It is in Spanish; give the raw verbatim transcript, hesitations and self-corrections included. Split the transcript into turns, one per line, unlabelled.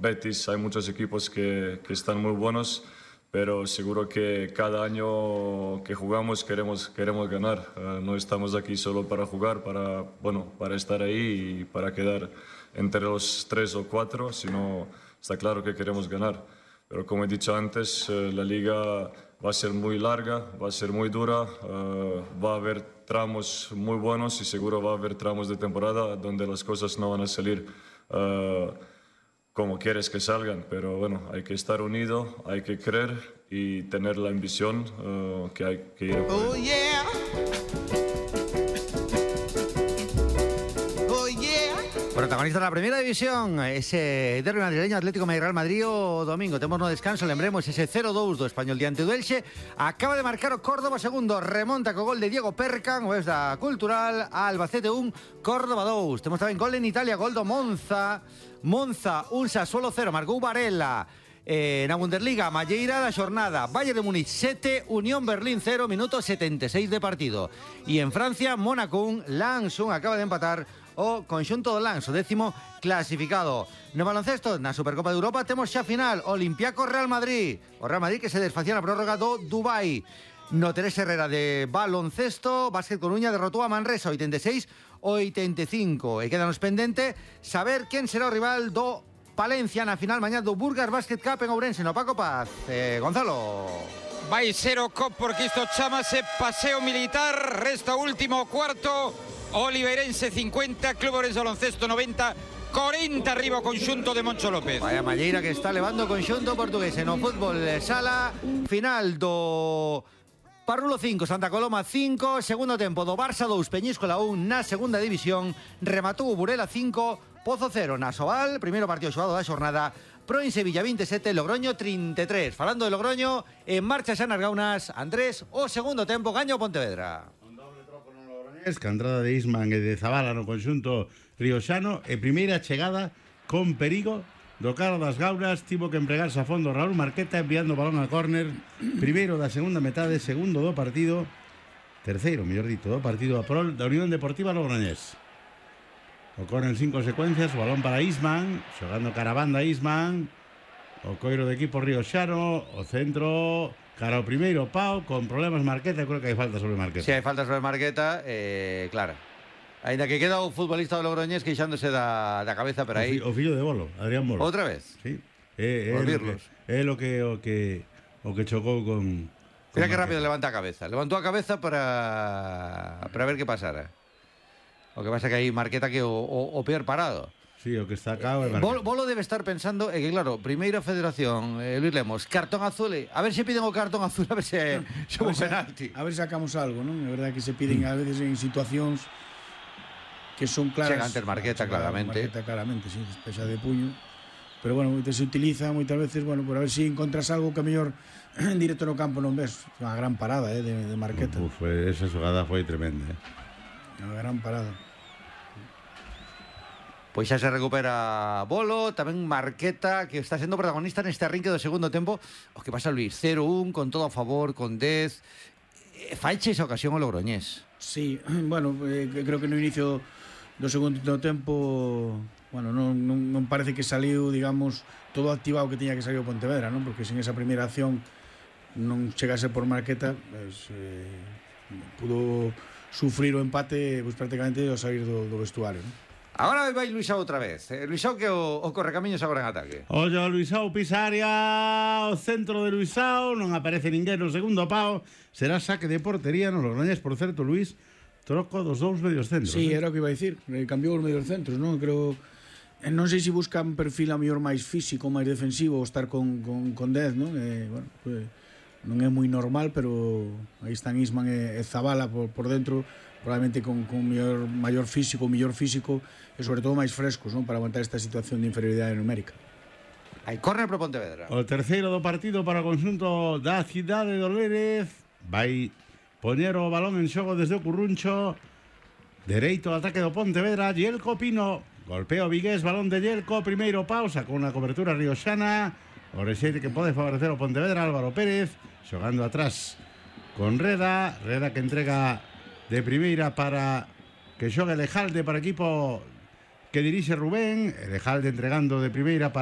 Betis, hay muchos equipos que, que están muy buenos, pero seguro que cada año que jugamos queremos, queremos ganar. Uh, no estamos aquí solo para jugar, para, bueno, para estar ahí y para quedar entre los tres o cuatro, sino está claro que queremos ganar. Pero como he dicho antes, uh, la liga va a ser muy larga, va a ser muy dura, uh, va a haber tramos muy buenos y seguro va a haber tramos de temporada donde las cosas no van a salir uh, como quieres que salgan, pero bueno, hay que estar unido, hay que creer y tener la ambición uh, que hay que ir.
Oh yeah. Oh yeah.
Protagonista de la primera división, ese derbi madrileño, Atlético Madrid Real Madrid o domingo. Temos no descanso, lembremos ese cero dos do Español diante do Elxe. Acaba de marcar o Córdoba segundo, remonta co gol de Diego Percan, o es da Cultural, a Albacete un, Córdoba dos. Temos tamén gol en Italia, gol do Monza. Monza un, Sassuolo cero, marcou Varela. Eh, na Bundesliga, Malleira da xornada, Bayern de Múnich sete, Unión Berlín cero, minuto setenta e seis de partido. E en Francia, Mónaco un, Lens un, acaba de empatar o conxunto do Lens, o décimo clasificado. No baloncesto, na Supercopa de Europa, temos xa final, Olympiacos Real Madrid. O Real Madrid que se desfacía na prórroga do Dubai. No Teresa Herrera de baloncesto, Básquet Coruña derrotou a Manresa oitenta e seis a oitenta e cinco. E quedanos pendente saber quen será o rival do Palencia na final mañá do Burgas Basket Cup en Ourense. No Paco Paz, eh, Gonzalo.
Vai ser o cop porque isto chamase paseo militar. Resta último cuarto. Oliveirense cincuenta, Club Ourense Baloncesto noventa, cuarenta arriba o conxunto de Moncho López.
Vaya Malleira que está levando o conxunto portugués no fútbol sala. Final do Parrulo cinco, Santa Coloma cinco, segundo tempo do Barça dous, Peñíscola un na segunda división. Rematou o Burela cinco, Pozo cero na Sobal, primeiro partido xogado da xornada. Pro en Sevilla vinte e sete, Logroño trinta e tres. Falando de Logroño, en marcha xa nas gaunas, Andrés, o segundo tempo gaño Pontevedra.
Un doble troco no Logroñés, que a entrada de Isman e de Zabala no conxunto rioxano, e primeira chegada con perigo do cara das gaunas, tivo que empregarse a fondo Raúl Marqueta enviando o balón a córner, primeiro da segunda metade, segundo do partido, terceiro, mellor dito, do partido a prol da Unión Deportiva Logroñés. O córner en cinco secuencias, o balón para Isman, xogando cara a banda Isman, o coiro de equipo rioxano, o centro cara ao primeiro Pau, con problemas Marqueta, creo que hai falta sobre Marqueta.
Si hai falta sobre Marqueta, eh, claro. Ainda que queda o futbolista do Logroñés queixándose da, da cabeza, pero aí...
O, fi, o fillo de Bolo, Adrián Bolo.
Outra vez?
Sí. É, é, é, é lo que o que o que chocou con... con
Mira que rápido levanta a cabeza. Levantou a cabeza para para ver que pasara. O que pasa que aí Marqueta que o, o, o peor parado.
Sí, o que está acá é
Bolo, Bolo debe estar pensando é que claro, primeira federación, eh, Luis Lemos, cartón azul, eh, a ver se piden o cartón azul, a ver se se un penalti.
A ver se sacamos algo, non? É verdade que se piden a veces en situacións que son claras.
Chega antes Marqueta, claramente.
Marqueta claramente, sí, despexa de puño. Pero bueno, se utiliza moitas veces, bueno, por a ver se si encontras algo que a mellor en directo no campo non ves. Unha gran parada, eh, de, de Marqueta.
Uf, esa xogada foi tremenda, eh.
Unha gran parada.
Pois xa se recupera Bolo, tamén Marqueta, que está sendo protagonista neste arrinque do segundo tempo. O que pasa, Luis, cero un, con todo a favor, con dez. Faiche esa ocasión o Logroñés.
Sí, bueno, eh, creo que no inicio do segundo tempo, bueno, non, non, non parece que saliu, digamos, todo activado que tiña que salir o Pontevedra, non? Porque sen esa primeira acción non chegase por Marqueta, pues, eh, pudo sufrir o empate pues, prácticamente ao salir do, do vestuario, non?
Agora vai Luisao outra vez. Eh, Luisao que o, o correcamiños agora en ataque.
Ollo, Luisao pisa área, o centro de Luisao, non aparece ninguén no segundo pao, será saque de portería no Logroñés, por certo, Luis, troco dos dous medios centros.
Sí,
eh?
era o que iba a dicir, cambiou os medios centros, non? Creo, non sei se buscan perfil a mellor máis físico, máis defensivo, ou estar con, con, con dez, non? Eh, bueno, pues, non é moi normal, pero aí están Isman e, e Zabala por, por dentro, probablemente con, con mellor, maior físico, mellor físico e sobre todo máis frescos, non? Para aguantar esta situación de inferioridade numérica.
Hai córner pro Pontevedra.
O terceiro do partido para o conxunto da cidade de Olérez. Vai poñer o balón en xogo desde o Curruncho. Dereito ao ataque do Pontevedra. Yelko Pino. Golpea o Vigués, balón de Yelko. Primeiro pausa con unha cobertura rioxana. O rexeite que pode favorecer o Pontevedra. Álvaro Pérez xogando atrás con Reda. Reda que entrega de primeira para que xogue Lejalde para equipo que dirixe Rubén. Lejalde entregando de primeira para